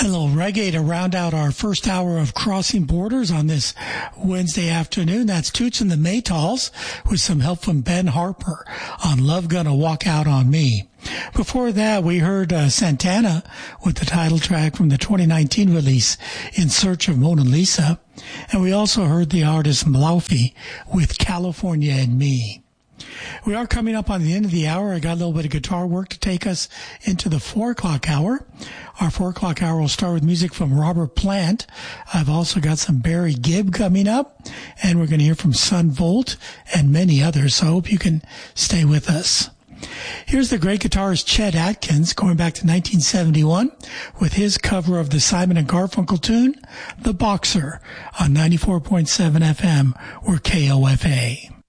A little reggae to round out our first hour of Crossing Borders on this Wednesday afternoon. That's Toots and the Maytals with some help from Ben Harper on Love Gonna Walk Out on Me. Before that, we heard Santana with the title track from the 2019 release, In Search of Mona Lisa. And we also heard the artist Mlaufi with California and Me. We are coming up on the end of the hour. I got a little bit of guitar work to take us into the 4 o'clock hour. Our 4 o'clock hour will start with music from Robert Plant. I've also got some Barry Gibb coming up, and we're going to hear from Son Volt and many others, so I hope you can stay with us. Here's the great guitarist Chet Atkins going back to 1971 with his cover of the Simon and Garfunkel tune, The Boxer, on 94.7 FM or KOFA.